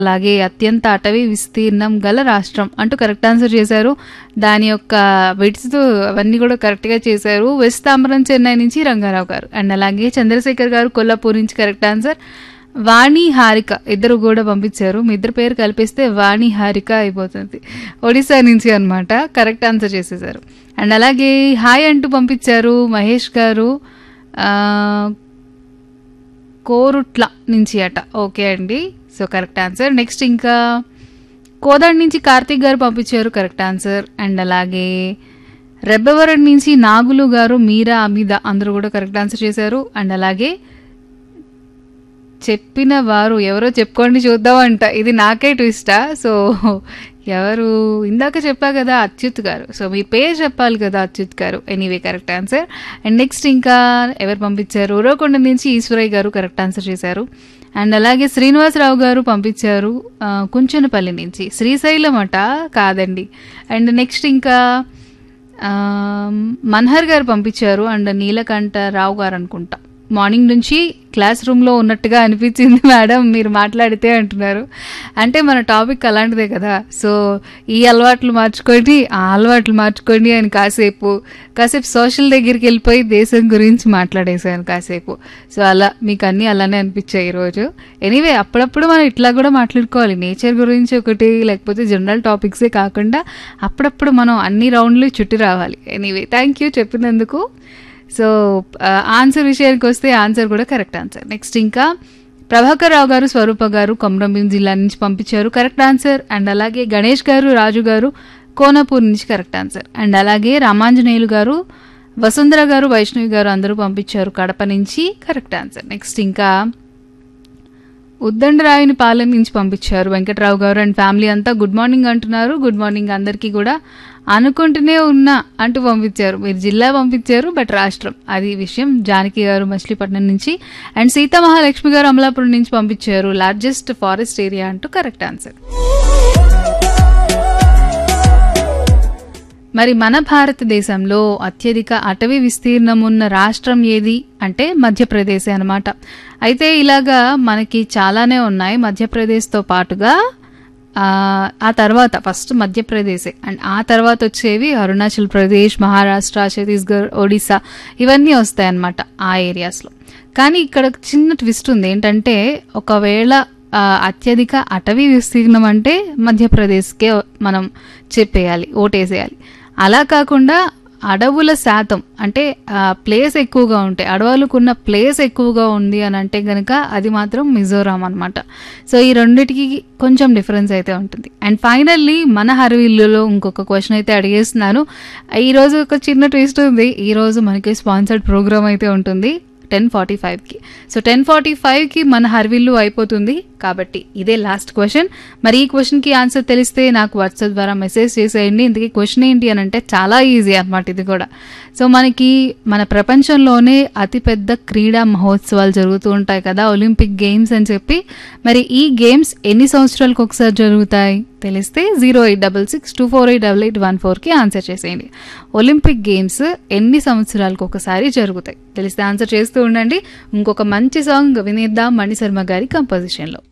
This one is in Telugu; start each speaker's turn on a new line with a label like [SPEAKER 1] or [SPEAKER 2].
[SPEAKER 1] అలాగే అత్యంత అటవీ విస్తీర్ణం గల రాష్ట్రం అంటూ కరెక్ట్ ఆన్సర్ చేశారు. దాని యొక్క విడ్త్ అవన్నీ కూడా కరెక్ట్గా చేశారు. వెస్ట్ తాంబరం చెన్నై నుంచి రంగారావు గారు. అండ్ అలాగే చంద్రశేఖర్ గారు కొల్లాపూర్ నుంచి కరెక్ట్ ఆన్సర్. వాణి హారిక ఇద్దరు కూడా పంపించారు. మీ ఇద్దరు పేరు కలిపిస్తే వాణి హారిక అయిపోతుంది. ఒడిశా నుంచి అనమాట. కరెక్ట్ ఆన్సర్ చేసేసారు. అండ్ అలాగే హాయ్ అంటూ పంపించారు మహేష్ గారు కోరుట్ల నుంచి అట. ఓకే అండి, సో కరెక్ట్ ఆన్సర్. నెక్స్ట్ ఇంకా కోదాడ్ నుంచి కార్తీక్ గారు పంపించారు కరెక్ట్ ఆన్సర్. అండ్ అలాగే రెబ్బవరం నుంచి నాగులు గారు మీరా అమిద అందరూ కూడా కరెక్ట్ ఆన్సర్ చేశారు. అండ్ అలాగే చెప్పిన వారు ఎవరో చెప్పుకోండి చూద్దామంట. ఇది నాకే ట్విస్టా? సో ఎవరు ఇందాక చెప్పా కదా అచ్యుత్ గారు. సో మీ పేరు చెప్పాలి కదా అచ్యుత్ గారు. Anyway correct answer. And next ఇంకా ఎవరు పంపించారు? ఉరవకొండ నుంచి ఈశ్వరయ్య గారు కరెక్ట్ ఆన్సర్ చేశారు. అండ్ అలాగే శ్రీనివాసరావు గారు పంపించారు కుంచనపల్లి నుంచి. శ్రీశైలం అట కాదండి. అండ్ నెక్స్ట్ ఇంకా మన్హర్ గారు పంపించారు. అండ్ నీలకంఠ రావు గారు అనుకుంటా. మార్నింగ్ నుంచి క్లాస్ రూమ్లో ఉన్నట్టుగా అనిపించింది మేడం మీరు మాట్లాడితే అంటున్నారు. అంటే మన టాపిక్ అలాంటిదే కదా. సో ఈ అలవాట్లు మార్చుకోండి ఆ అలవాట్లు మార్చుకోండి అని కాసేపు సోషల్ దగ్గరికి వెళ్ళిపోయి దేశం గురించి మాట్లాడేసాను కాసేపు. సో అలా మీకు అన్నీ అలానే అనిపించాయి ఈరోజు. ఎనీవే అప్పుడప్పుడు మనం ఇట్లా కూడా మాట్లాడుకోవాలి. నేచర్ గురించి ఒకటి లేకపోతే జనరల్ టాపిక్సే కాకుండా అప్పుడప్పుడు మనం అన్ని రౌండ్లు చుట్టి రావాలి. ఎనీవే థ్యాంక్ యూ చెప్పినందుకు. సో ఆన్సర్ విషయానికి వస్తే ఆన్సర్ కూడా కరెక్ట్ ఆన్సర్. నెక్స్ట్ ఇంకా ప్రభాకర్ రావు గారు స్వరూప గారు కొమరంభీం జిల్లా నుంచి పంపించారు కరెక్ట్ ఆన్సర్. అండ్ అలాగే గణేష్ గారు రాజు గారు కోనపూర్ నుంచి కరెక్ట్ ఆన్సర్. అండ్ అలాగే రామాంజనేయులు గారు వసుంధర గారు వైష్ణవి గారు అందరూ పంపించారు కడప నుంచి కరెక్ట్ ఆన్సర్. నెక్స్ట్ ఇంకా ఉద్దండరాయుని పాలెం నుంచి పంపించారు వెంకటరావు గారు అండ్ ఫ్యామిలీ అంతా గుడ్ మార్నింగ్ అంటున్నారు. గుడ్ మార్నింగ్ అందరికీ కూడా. అనుకుంటూనే ఉన్నా అంటూ పంపించారు. మీరు జిల్లా పంపించారు బట్ రాష్ట్రం అది విషయం. జానకి గారు మచిలీపట్నం నుంచి. అండ్ సీతామహాలక్ష్మి గారు అమలాపురం నుంచి పంపించారు లార్జెస్ట్ ఫారెస్ట్ ఏరియా అంటూ కరెక్ట్ ఆన్సర్. మరి మన భారతదేశంలో అత్యధిక అటవీ విస్తీర్ణం ఉన్న రాష్ట్రం ఏది అంటే మధ్యప్రదేశ్ అనమాట. అయితే ఇలాగా మనకి చాలానే ఉన్నాయి. మధ్యప్రదేశ్తో పాటుగా ఆ తర్వాత ఫస్ట్ మధ్యప్రదేశే అండ్ ఆ తర్వాత వచ్చేవి అరుణాచల్ ప్రదేశ్, మహారాష్ట్ర, ఛత్తీస్గఢ్, ఒడిశా ఇవన్నీ వస్తాయన్నమాట ఆ ఏరియాస్లో. కానీ ఇక్కడ చిన్న ట్విస్ట్ ఉంది. ఏంటంటే ఒకవేళ అత్యధిక అటవీ విస్తీర్ణం అంటే మధ్యప్రదేశ్కే మనం చెప్పేయాలి, ఓటేసేయాలి. అలా కాకుండా అడవుల శాతం అంటే ప్లేస్ ఎక్కువగా ఉంటాయి, అడవులకున్న ప్లేస్ ఎక్కువగా ఉంది అని అంటే కనుక అది మాత్రం మిజోరాం అనమాట. సో ఈ రెండిటికి కొంచెం డిఫరెన్స్ అయితే ఉంటుంది. అండ్ ఫైనల్లీ మన హర్విల్లులో ఇంకొక క్వశ్చన్ అయితే అడిగేస్తున్నాను. ఈరోజు ఒక చిన్న ట్విస్ట్ ఉంది. ఈరోజు మనకి స్పాన్సర్డ్ ప్రోగ్రామ్ అయితే ఉంటుంది 10:45కి. సో 10:45కి మన హర్విల్లు అయిపోతుంది కాబట్టి ఇదే లాస్ట్ క్వశ్చన్. మరి ఈ క్వశ్చన్కి ఆన్సర్ తెలిస్తే నాకు వాట్సాప్ ద్వారా మెసేజ్ చేసేయండి. ఇందుకే క్వశ్చన్ ఏంటి అని అంటే చాలా ఈజీ అనమాట ఇది కూడా. సో మనకి మన ప్రపంచంలోనే అతిపెద్ద క్రీడా మహోత్సవాలు జరుగుతూ ఉంటాయి కదా, ఒలింపిక్ గేమ్స్ అని చెప్పి. మరి ఈ గేమ్స్ ఎన్ని సంవత్సరాలకు ఒకసారి జరుగుతాయి తెలిస్తే 08662488814కి ఆన్సర్ చేసేయండి. ఒలింపిక్ గేమ్స్ ఎన్ని సంవత్సరాలకు ఒకసారి జరుగుతాయి తెలిస్తే ఆన్సర్ చేస్తూ ఉండండి. ఇంకొక మంచి సాంగ్ వినేద్దాం మణిశర్మ గారి కంపోజిషన్లో.